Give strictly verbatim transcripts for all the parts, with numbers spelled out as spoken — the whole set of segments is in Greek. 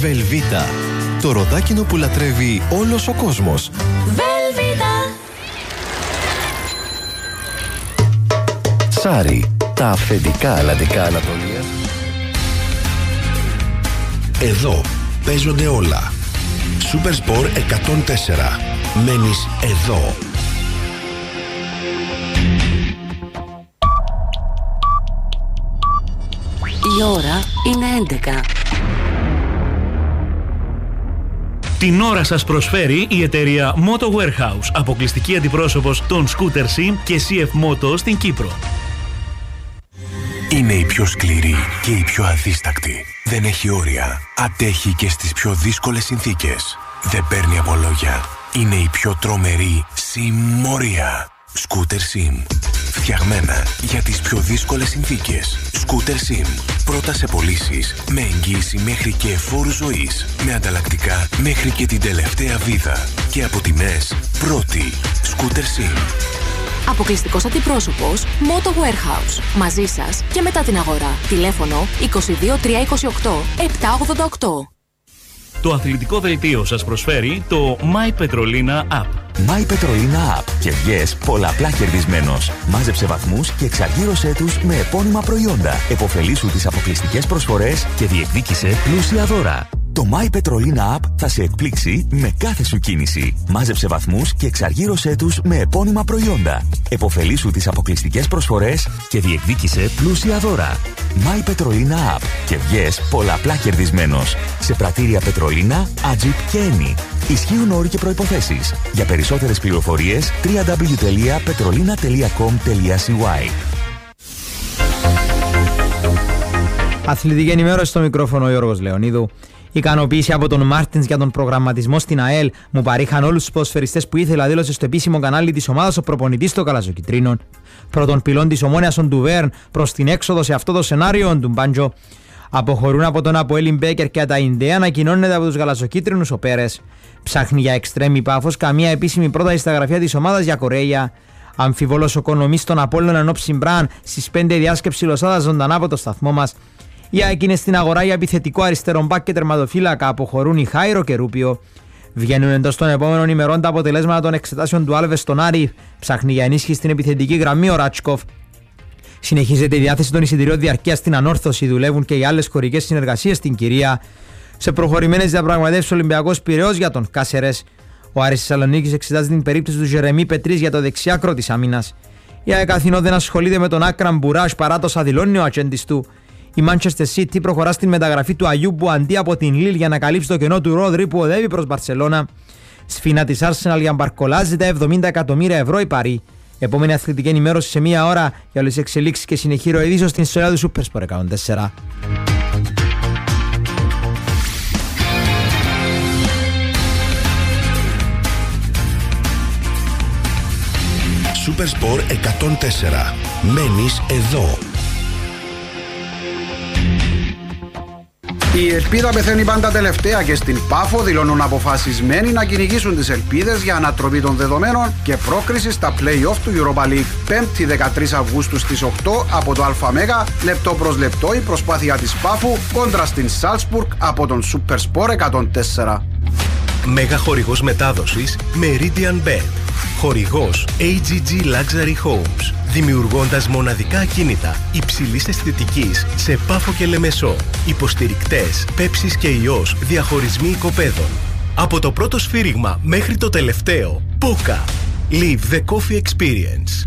Βελβίτα. Το ροδάκινο που λατρεύει όλος ο κόσμος. Βελβίτα. Σάρι. Τα αυθεντικά αλλαντικά Ανατολίας. Εδώ παίζονται όλα. Super Sport εκατόν τέσσερα. Μένεις εδώ. Η ώρα είναι έντεκα. Την ώρα σας προσφέρει η εταιρεία Moto Warehouse, αποκλειστική αντιπρόσωπος των Scooter Sim και σι εφ Moto στην Κύπρο. Είναι η πιο σκληρή και η πιο αδίστακτη. Δεν έχει όρια. Αντέχει και στις πιο δύσκολες συνθήκες. Δεν παίρνει από λόγια. Είναι η πιο τρομερή συμμορία. Scooter Sim. Φτιαγμένα για τις πιο δύσκολες συνθήκες. Scooter Sim. Πρώτα σε πωλήσεις, με εγγύηση μέχρι και φόρου ζωής. Με ανταλλακτικά μέχρι και την τελευταία βίδα. Και από τιμές πρώτη. Scooter Sim. Αποκλειστικός αντιπρόσωπος Moto Warehouse. Μαζί σας και μετά την αγορά. Τηλέφωνο είκοσι δύο τριακόσια είκοσι οκτώ επτακόσια ογδόντα οκτώ. Το αθλητικό δελτίο σας προσφέρει το My Petrolina App. My Petrolina App. Και βγες πολλαπλά κερδισμένος. Μάζεψε βαθμούς και εξαργύρωσέ τους με επώνυμα προϊόντα. Εποφελήσου τις αποκλειστικές προσφορές και διεκδίκησε πλούσια δώρα. Το My Petrolina App θα σε εκπλήξει με κάθε σου κίνηση. Μάζεψε βαθμούς και εξαργύρωσέ τους με επώνυμα προϊόντα. Εποφελήσου τις αποκλειστικές προσφορές και διεκδίκησε πλούσια δώρα. My Petrolina App. Και βγες πολλαπλά κερδισμένος. Σε πρατήρια Πετρολίνα, Ατζιπ και Eni. Ισχύουν όροι και προϋποθέσεις. Για περισσότερες πληροφορίες double-u double-u double-u τελεία petrolina τελεία com τελεία c y. Αθλητική ενημέρωση στο μικρόφωνο Γιώργος Λεωνίδου. Ικανοποίηση από τον Μάρτινς για τον προγραμματισμό στην ΑΕΛ. Μου παρήχαν όλους τους ποδοσφαιριστές που ήθελα, δήλωσε στο επίσημο κανάλι της ομάδας ο προπονητής των Καλαζοκυτρίνων. Πρώτον πυλών της Ομόνοιας ο Ντουβέρν προς την έξοδο σε αυτό το σενάριο ο Ντουμπάντζο. Αποχωρούν από τον Αποέλ Μπέκερ και τα Ινδέα, ανακοινώνεται από τους Γαλαζοκίτρινους ο Πέρες. Ψάχνει για εξτρέμι Πάφος, καμία επίσημη πρόταση στα γραφεία της ομάδας για Κορέια. Αμφιβόλος ο Κονομής των Απόλλων ενώ Ψιμπράν στις πέντε διάσκεψη Λοσάδα ζωντανά από το σταθμό μας. Οι ΑΕΚ είναι στην αγορά για επιθετικό αριστερό μπακ και τερματοφύλακα. Αποχωρούν η Χάιρο και Ρούπιο. Βγαίνουν εντός των επόμενων ημερών τα αποτελέσματα των εξετάσεων του Άλβες στον Άρη. Ψάχνει για ενίσχυση στην επιθετική γραμμή ο Ράτσκοφ. Συνεχίζεται η διάθεση των εισιτηρίων διαρκείας στην Ανόρθωση. Δουλεύουν και οι άλλες χωρικές συνεργασίες στην Κυρία. Σε προχωρημένες διαπραγματεύσεις Ολυμπιακός Πειραιώς για τον Κάσερες. Ο Άρης Θεσσαλονίκης εξετάζει την περίπτωση του Ζερεμί Πετρής για το δεξιάκρο της άμυνας. Η ΑΕΚ Αθηνών δεν ασχολείται με τον Άκραμ Μπουράζ παρά το σαδηλώνει ο ατζέντης του. Η Manchester City προχωρά στην μεταγραφή του Αγιούμπου αντί από την Λίλ για να καλύψει το κενό του Ρόδρυ που οδεύει προς Μπαρσελόνα. Σφίνα της Arsenal για Μπαρκολά ζητά εβδομήντα εκατομμύρια ευρώ η Παρί. Επόμενη αθλητική ενημέρωση σε μία ώρα για όλες τις εξελίξεις και συνεχή ροεδίσεως στην ιστορία του Super Sport εκατόν τέσσερα. Super Sport εκατόν τέσσερα. Μένεις εδώ. Η ελπίδα πεθαίνει πάντα τελευταία και στην Πάφο δηλώνουν αποφασισμένοι να κυνηγήσουν τις ελπίδες για ανατροπή των δεδομένων και πρόκριση στα play-off του Europa League. Πέμπτη δεκατρείς Αυγούστου στις οκτώ από το ΑΜΕΓΑ, λεπτό προς λεπτό η προσπάθεια της Πάφου κόντρα στην Σάλτσμπουργκ από τον Super Sport εκατόν τέσσερα. Μέγα χορηγός μετάδοσης Meridian Bet. Χορηγός έι τζι τζι Luxury Homes. Δημιουργώντας μοναδικά ακίνητα υψηλής αισθητικής σε Πάφο και Λεμεσό. Υποστηρικτές Πέψης και Ιός διαχωρισμοί οικοπαίδων. Από το πρώτο σφύριγμα μέχρι το τελευταίο. Πόκα. Live the coffee experience.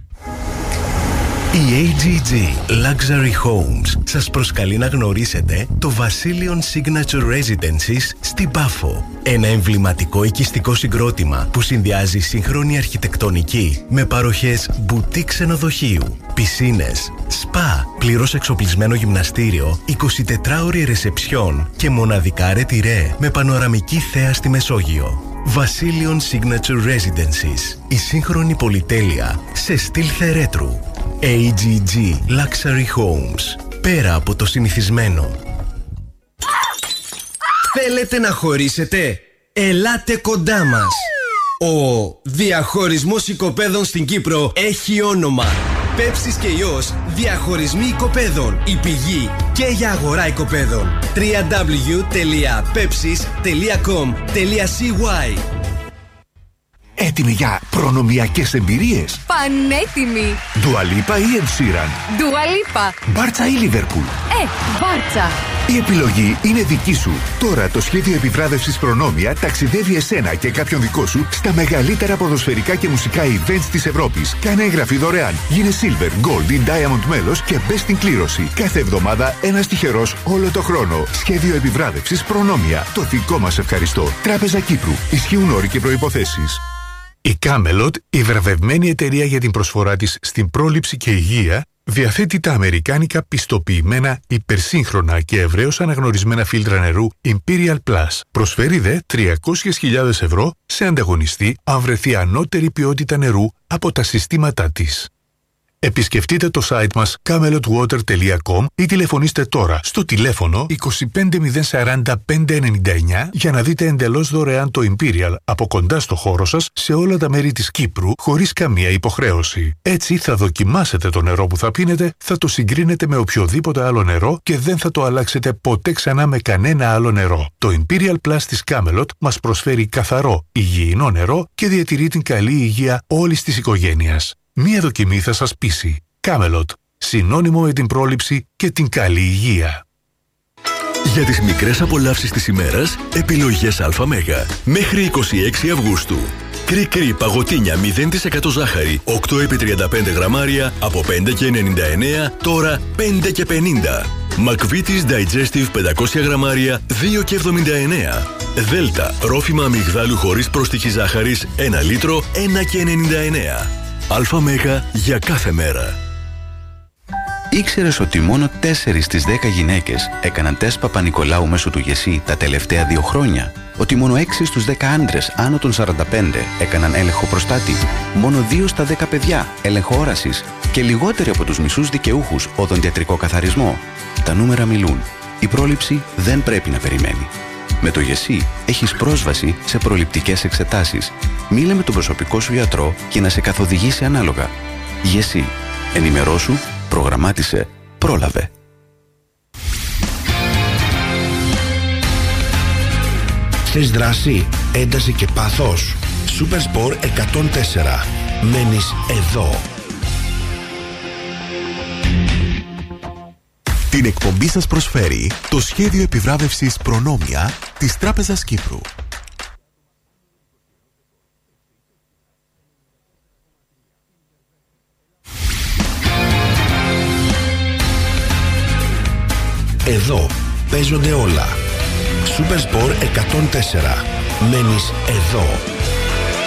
Η έι τζι τζι Luxury Homes σας προσκαλεί να γνωρίσετε το Βασίλειον Signature Residences στην Πάφο. Ένα εμβληματικό οικιστικό συγκρότημα που συνδυάζει σύγχρονη αρχιτεκτονική με παροχές μπουτίκ ξενοδοχείου, πισίνες, σπα, πλήρως εξοπλισμένο γυμναστήριο, εικοσιτετράωρη ρεσεψιόν και μοναδικά ρετυρέ με πανοραμική θέα στη Μεσόγειο. Βασίλειον Signature Residences. Η σύγχρονη πολυτέλεια σε στυλ θερέτρου. έι τζι τζι Luxury Homes. Πέρα από το συνηθισμένο. Θέλετε να χωρίσετε? Ελάτε κοντά μας. Ο διαχωρισμός οικοπαίδων στην Κύπρο έχει όνομα Πέψης και Ιός, διαχωρισμοί οικοπαίδων. Η πηγή και για αγορά οικοπαίδων. double-u double-u double-u τελεία pepsis τελεία com τελεία c y. Έτοιμοι για προνομιακές εμπειρίες? Πανέτοιμοι! Dua Lipa ή Ed Sheeran? Dua Lipa. Μπάρτσα ή Liverpool? Ε, Μπάρτσα. Η επιλογή είναι δική σου. Τώρα το σχέδιο επιβράβευσης Προνόμια ταξιδεύει εσένα και κάποιον δικό σου στα μεγαλύτερα ποδοσφαιρικά και μουσικά events της Ευρώπης. Κάνε εγγραφή δωρεάν. Γίνε Silver, Gold ή Diamond μέλος και μπες στην κλήρωση. Κάθε εβδομάδα ένας τυχερός όλο το χρόνο. Σχέδιο επιβράβευσης Προνόμια. Το δικό μας ευχαριστώ. Τράπεζα Κύπρου. Ισχύουν όροι και προϋποθέσεις. Η Camelot, η βραβευμένη εταιρεία για την προσφορά της στην πρόληψη και υγεία, διαθέτει τα αμερικάνικα πιστοποιημένα υπερσύγχρονα και ευρέως αναγνωρισμένα φίλτρα νερού Imperial Plus. Προσφέρει δε τριακόσιες χιλιάδες ευρώ σε ανταγωνιστή αν βρεθεί ανώτερη ποιότητα νερού από τα συστήματά της. Επισκεφτείτε το site μας camelot water τελεία com ή τηλεφωνήστε τώρα στο τηλέφωνο είκοσι πέντε μηδέν σαράντα πέντε ενενήντα εννιά για να δείτε εντελώς δωρεάν το Imperial από κοντά στο χώρο σας σε όλα τα μέρη της Κύπρου χωρίς καμία υποχρέωση. Έτσι θα δοκιμάσετε το νερό που θα πίνετε, θα το συγκρίνετε με οποιοδήποτε άλλο νερό και δεν θα το αλλάξετε ποτέ ξανά με κανένα άλλο νερό. Το Imperial Plus της Camelot μας προσφέρει καθαρό, υγιεινό νερό και διατηρεί την καλή υγεία όλης της οικογένειας. Μία δοκιμή θα σας πείσει. Camelot. Συνώνυμο με την πρόληψη και την καλή υγεία. Για τις μικρές απολαύσεις της ημέρας, επιλογές ΑΜ. Μέχρι είκοσι έξι Αυγούστου. Κρι-κρι παγωτίνια μηδέν τοις εκατό ζάχαρη, οκτώ επί τριάντα πέντε γραμμάρια, από πέντε και ενενήντα εννέα, τώρα πέντε και πενήντα. McVitie's Digestive πεντακόσια γραμμάρια, δύο και εβδομήντα εννέα. Δέλτα, ρόφημα αμυγδάλου χωρίς πρόστιχη ζάχαρης, ένα λίτρο, ένα και ενενήντα εννέα. ΑΜ για κάθε μέρα. Ήξερες ότι μόνο τέσσερις στις δέκα γυναίκες έκαναν τεστ Παπα-Νικολάου μέσω του ΓΕΣΥ τα τελευταία δύο χρόνια? Ότι μόνο έξι στους δέκα άντρες άνω των σαράντα πέντε έκαναν έλεγχο προστάτη? Μόνο δύο στα δέκα παιδιά έλεγχο όρασης? Και λιγότεροι από τους μισούς δικαιούχους οδοντιατρικό καθαρισμό? Τα νούμερα μιλούν. Η πρόληψη δεν πρέπει να περιμένει. Με το ΓΕΣΥ έχεις πρόσβαση σε προληπτικές εξετάσεις. Μίλα με τον προσωπικό σου γιατρό και να σε καθοδηγήσει ανάλογα. ΓΕΣΥ. Ενημερώσου, προγραμμάτισε, πρόλαβε. Θες δράση, ένταση και πάθος? Supersport εκατόν τέσσερα. Μένεις εδώ. Την εκπομπή σας προσφέρει το σχέδιο επιβράβευσης Προνόμια της Τράπεζας Κύπρου. Εδώ παίζονται όλα. Supersport εκατόν τέσσερα. Μένεις εδώ.